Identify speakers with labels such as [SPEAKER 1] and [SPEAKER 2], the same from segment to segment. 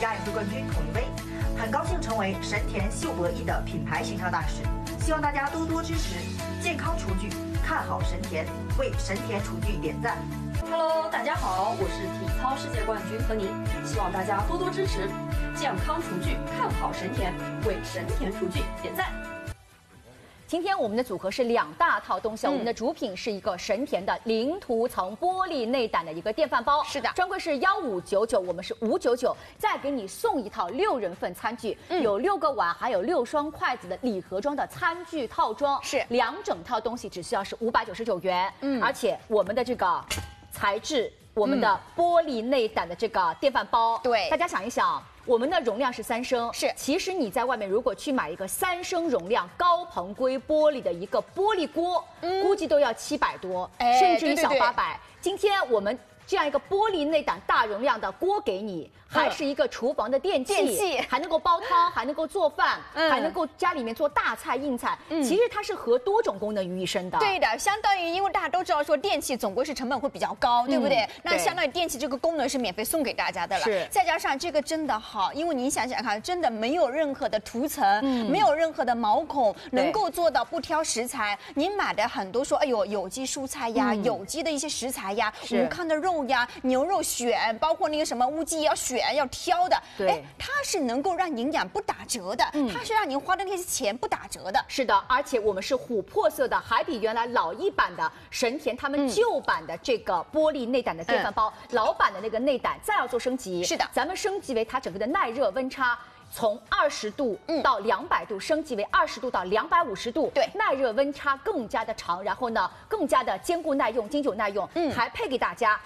[SPEAKER 1] 佳演出冠军孔令威，很高兴成为神田秀博弈的品牌形象大使，希望大家多多支持健康厨具，看好神田，为神田厨具点赞。
[SPEAKER 2] Hello， 大家好，我是体操世界冠军何宁，希望大家多多支持健康厨具，看好神田，为神田厨具点赞。
[SPEAKER 3] 今天我们的组合是2大套东西，我们的主品是一个神田的零涂层玻璃内胆的一个电饭煲，
[SPEAKER 4] 是的，
[SPEAKER 3] 专柜是1599，我们是599，再给你送一套6人份餐具，有6个碗，还有6双筷子的礼盒装的餐具套装，
[SPEAKER 4] 是
[SPEAKER 3] 2整套东西只需要是599元，而且我们的这个材质，我们的玻璃内胆的这个电饭煲，
[SPEAKER 4] 对，
[SPEAKER 3] 大家想一想。我们的容量是3升，
[SPEAKER 4] 是。
[SPEAKER 3] 其实你在外面如果去买一个3升容量高硼硅玻璃的一个玻璃锅，估计都要700多，甚至于小800。今天我们这样一个玻璃内胆大容量的锅给你，还是一个厨房的电器，还能够煲汤，还能够做饭，还能够家里面做大菜硬菜。其实它是合多种功能于一身的。
[SPEAKER 4] 对的，相当于因为大家都知道说电器总归是成本会比较高，对不对？那相当于电器这个功能是免费送给大家的了。
[SPEAKER 3] 是。
[SPEAKER 4] 再加上这个真的好，因为你想想看，真的没有任何的涂层，没有任何的毛孔，能够做到不挑食材。你买的很多说，哎呦，有机蔬菜呀，有机的一些食材呀，无糠的肉呀，牛肉选，包括那个什么乌鸡要选要挑的，
[SPEAKER 3] 对，
[SPEAKER 4] 它是能够让营养不打折的，它是让您花的那些钱不打折的。
[SPEAKER 3] 是的，而且我们是琥珀色的，还比原来老一版的神田他们旧版的这个玻璃内胆的电饭煲，老版的那个内胆再要做升级。
[SPEAKER 4] 是的，
[SPEAKER 3] 咱们升级为它整个的耐热温差。从20度到200度升级为20度到250度，
[SPEAKER 4] 对，
[SPEAKER 3] 耐热温差更加的长，然后呢，更加的坚固耐用、经久耐用，还配给大家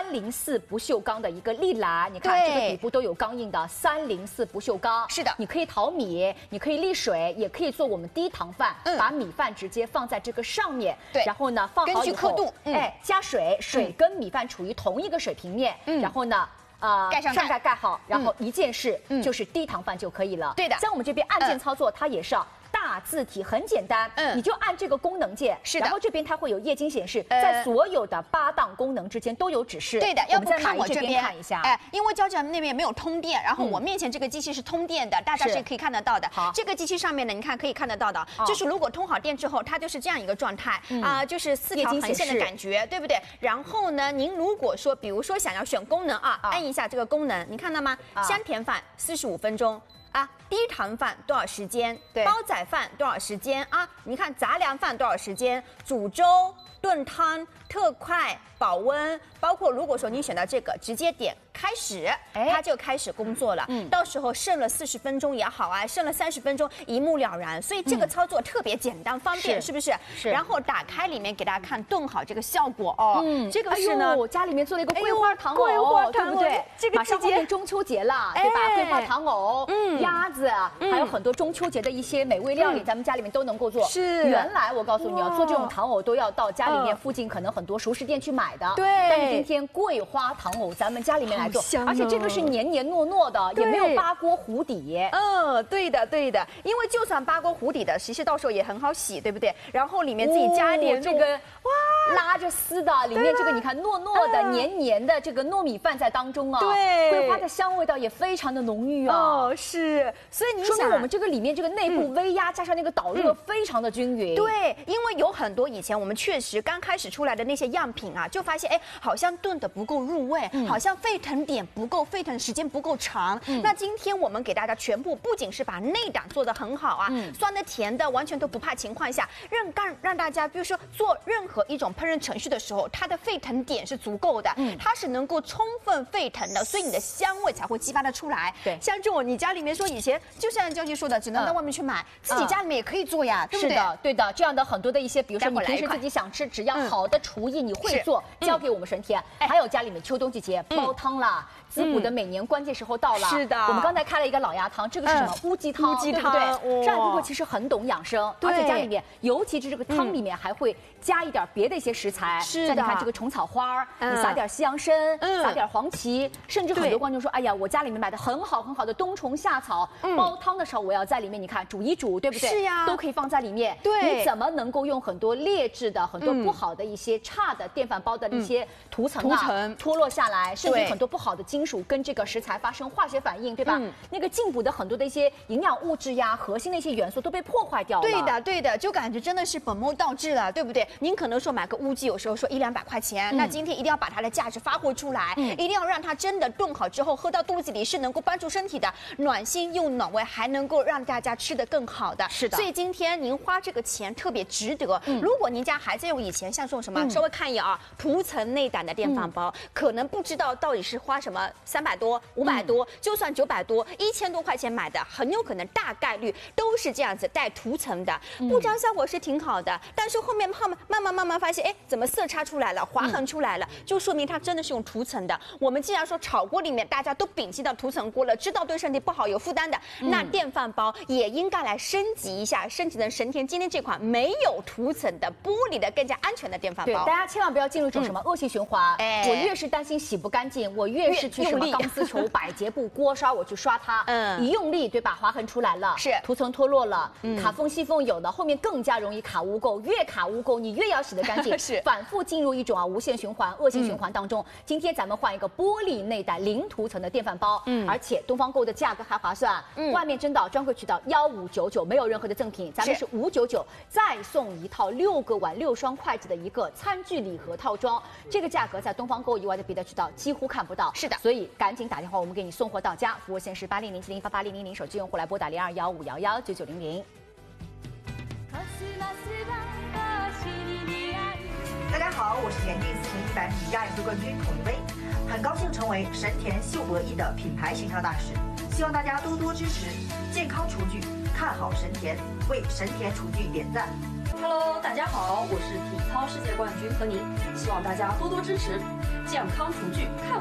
[SPEAKER 3] 304不锈钢的一个立篮，你看这个底部都有钢印的304不锈钢，
[SPEAKER 4] 是的，
[SPEAKER 3] 你可以淘米，你可以沥水，也可以做我们低糖饭，把米饭直接放在这个上面，
[SPEAKER 4] 对，
[SPEAKER 3] 然后呢放好以后，
[SPEAKER 4] 根据刻度，
[SPEAKER 3] 加水，水跟米饭处于同一个水平面，然后呢。上盖盖好，然后一件事就是低糖饭就可以了。
[SPEAKER 4] 对的，
[SPEAKER 3] 像我们这边按键操作，它也是大字体，很简单，你就按这个功能键，
[SPEAKER 4] 是的。
[SPEAKER 3] 然后这边它会有液晶显示，在所有的8档功能之间都有指示。
[SPEAKER 4] 对的，要不看我
[SPEAKER 3] 这边看一下，
[SPEAKER 4] 因为娇娇那边没有通电，然后我面前这个机器是通电的，大家是可以看得到的。
[SPEAKER 3] 好，
[SPEAKER 4] 这个机器上面呢，你看可以看得到的，就是如果通好电之后，它就是这样一个状态就是4条横线的感觉，对不对？然后呢，您如果说，比如说想要选功能按一下这个功能，你看到吗？香甜饭45分钟。低糖饭多少时间？煲仔饭多少时间啊？你看杂粮饭多少时间？煮粥、炖汤、特快、保温，包括如果说你选到这个，直接点开始，它就开始工作了。到时候剩了40分钟也好剩了30分钟，一目了然。所以这个操作特别简单方便，是不是？是。然后打开里面给大家看炖好这个效果这个是呢，
[SPEAKER 3] 家里面做了一个桂花糖藕，对不对？
[SPEAKER 4] 这个
[SPEAKER 3] 马上后面中秋节了，对吧？桂花糖藕、鸭子，还有很多中秋节的一些美味料理，咱们家里面都能够做。
[SPEAKER 4] 是。
[SPEAKER 3] 原来我告诉你做这种糖藕都要到家里面附近可能很多熟食店去买的。
[SPEAKER 4] 对。
[SPEAKER 3] 但是今天桂花糖藕咱们家里面来做，而且这个是黏黏糯糯的，也没有扒锅糊底。
[SPEAKER 4] 对的对的，因为就算扒锅糊底的，其实到时候也很好洗，对不对？然后里面自己加点
[SPEAKER 3] 这个拉着丝的，里面这个你看糯糯的、黏黏的这个糯米饭在当中
[SPEAKER 4] 对，
[SPEAKER 3] 桂花的香味道也非常的浓郁
[SPEAKER 4] 是，所以你
[SPEAKER 3] 说明我们这个里面这个内部微压加上那个导热非常的均匀。
[SPEAKER 4] 对，因为有很多以前我们确实刚开始出来的那些样品就发现好像炖的不够入味，好像沸腾点不够，沸腾时间不够长。那今天我们给大家全部不仅是把内胆做得很好酸的甜的完全都不怕情况下，让大家比如说做任何一种烹饪程序的时候，它的沸腾点是足够的，它是能够充分沸腾的，所以你的香味才会激发得出来。
[SPEAKER 3] 对，
[SPEAKER 4] 像这种你家里面说以前就像娇姐说的，只能到外面去买，自己家里面也可以做呀，对不对？
[SPEAKER 3] 是的，对的，这样的很多的一些，比如说你平时自己想吃，只要好的厨艺你会做，交给我们神田。还有家里面秋冬季节煲汤啦。滋补的每年关键时候到了，
[SPEAKER 4] 是的。
[SPEAKER 3] 我们刚才开了一个老鸭汤，这个是什么？乌鸡汤，对不对？上海婆婆其实很懂养生，而且家里面，尤其是这个汤里面还会加一点别的一些食材，
[SPEAKER 4] 是
[SPEAKER 3] 的。像你看这个虫草花，你撒点西洋参，撒点黄芪，甚至很多观众说，哎呀，我家里面买的很好的冬虫夏草。 草，煲汤的时候我要在里面，你看煮一煮，对不对？
[SPEAKER 4] 是呀，
[SPEAKER 3] 都可以放在里面。
[SPEAKER 4] 对，
[SPEAKER 3] 你怎么能够用很多劣质的、很多不好的一些差的电饭煲的一些涂层脱落下来，甚至很多不好的金属跟这个食材发生化学反应，对吧？那个进补的很多的一些营养物质呀、核心的一些元素都被破坏掉了。
[SPEAKER 4] 对的，对的，就感觉真的是本末倒置了，对不对？您可能说买个乌鸡，有时候说100-200块钱，那今天一定要把它的价值发挥出来，一定要让它真的炖好之后喝到肚子里是能够帮助身体的暖心又暖胃，还能够让大家吃得更好的。
[SPEAKER 3] 是的，
[SPEAKER 4] 所以今天您花这个钱特别值得。如果您家还在用以前像这种什么，稍微看一眼啊，涂层内胆的电饭煲，可能不知道到底是花什么300多、500多，就算900多、1000多块钱买的，很有可能大概率都是这样子带涂层的，不粘效果是挺好的，但是后面慢慢发现，哎，怎么色差出来了，划痕出来了，就说明它真的是用涂层的。我们既然说炒锅里面大家都摒弃到涂层锅了，知道对身体不好有负担的，那电饭煲也应该来升级一下，升级成神田今天这款没有涂层的玻璃的更加安全的电饭煲。
[SPEAKER 3] 对，大家千万不要进入一种什么恶性循环。我越是担心洗不干净，我越是去什么钢丝球、百洁布、锅刷，我去刷它，一用力，对吧？划痕出来了，
[SPEAKER 4] 是
[SPEAKER 3] 涂层脱落了，卡缝细缝有了，后面更加容易卡污垢，越卡污垢你越要洗得干净，
[SPEAKER 4] 是
[SPEAKER 3] 反复进入一种无限循环、恶性循环当中。今天咱们换一个玻璃内胆零涂层的电饭煲，而且东方购的价格还划算，外面真的专柜渠道1599，没有任何的赠品，咱们是599，再送一套6个碗6双筷子的一个餐具礼盒套装，这个价格在东方购以外的别的渠道几乎看不到。
[SPEAKER 4] 是的，
[SPEAKER 3] 所以赶紧打电话，我们给你送货到家，服务线是8007088000，手机用户来拨打0215119900。
[SPEAKER 1] 大家好，我是田径4100米亚运会冠军孔令薇，很高兴成为神田秀博弈的品牌形象大使，希望大家多多支持健康厨具，看好神田，为神田厨具点赞。
[SPEAKER 2] Hello， 大家好，我是体操世界冠军何宁，希望大家多多支持健康厨具，看